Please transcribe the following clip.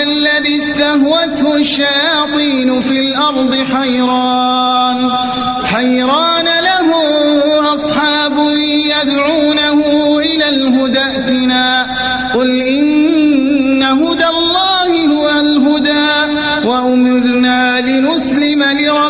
كالذي استهوته الشياطين في الأرض حيران له أصحاب يدعونه إلى الهدى ائتنا قل إن هدى الله هو الهدى وأمرنا لنسلم لرب